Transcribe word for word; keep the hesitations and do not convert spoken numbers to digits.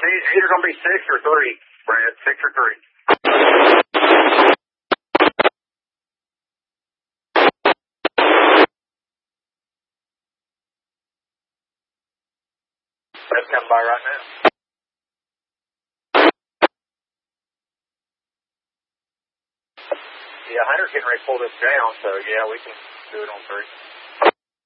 It's either going to be six or three, Brad. Six or three. That's coming by right now. Yeah, Hunter's getting ready to pull this down, so yeah, we can do it on three.